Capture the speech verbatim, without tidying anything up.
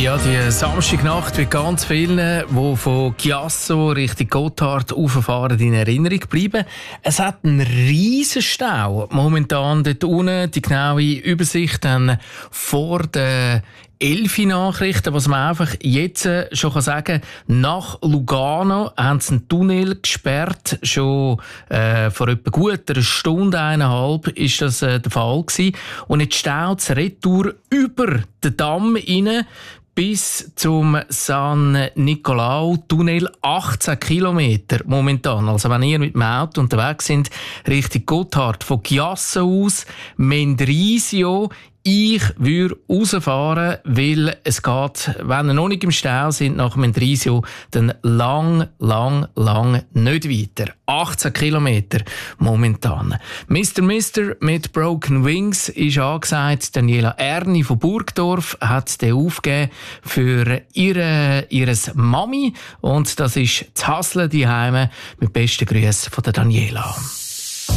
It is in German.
Ja, die Samstagnacht wird ganz vielen, die von Chiasso Richtung Gotthard rauffahren, in Erinnerung bleiben. Es hat einen riesen Stau momentan dort unten. Die genaue Übersicht dann vor der Elfi-Nachrichten, was man einfach jetzt schon sagen kann. Nach Lugano haben sie einen Tunnel gesperrt. Schon äh, vor etwa gut einer Stunde, eineinhalb, ist das äh, der Fall gewesen. Und jetzt staut es retour über den Damm rein bis zum San Nicolau-Tunnel, achtzehn Kilometer momentan. Also wenn ihr mit dem Auto unterwegs sind, Richtung Gotthard, von Chiasso aus, Mendrisio, ich würde rausfahren, weil es geht, wenn ihr noch nicht im Stau sind, nach Mendrisio, dann lang, lang, lang nicht weiter. achtzehn Kilometer momentan. Mister Mister mit Broken Wings ist angesagt. Daniela Erni von Burgdorf hat den aufgegeben für ihre, ihres Mami. Und das ist das Hasseln die Heime mit besten Grüßen von der Daniela.